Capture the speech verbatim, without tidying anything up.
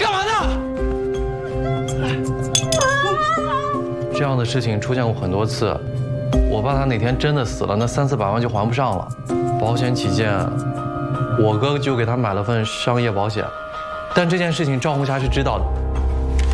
干嘛呢？这样的事情出现过很多次，我爸他哪天真的死了，那三四百万就还不上了。保险起见，我哥就给他买了份商业保险，但这件事情赵红霞是知道的。